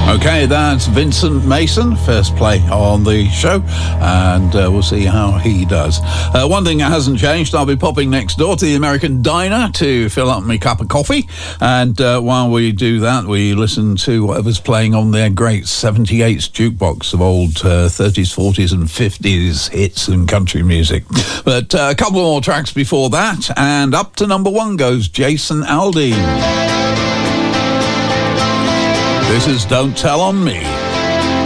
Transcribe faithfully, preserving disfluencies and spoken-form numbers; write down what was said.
Okay, that's Vincent Mason, first play on the show, and uh, we'll see how he does. Uh, one thing that hasn't changed, I'll be popping next door to the American Diner to fill up my cup of coffee, and uh, while we do that, we listen to whatever's playing on their great seventy-eights jukebox of old uh, thirties, forties and fifties hits and country music. But uh, a couple more tracks before that, and up to number one goes Jason Aldean. This is Don't Tell on Me.